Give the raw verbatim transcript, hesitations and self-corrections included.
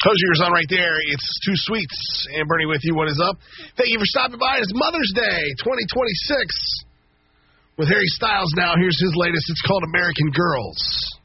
Close yours on right there. It's Two Sweets. And Bernie with you. What is up? Thank you for stopping by. It's Mother's Day twenty twenty-six. With Harry Styles now, here's his latest. It's called American Girls.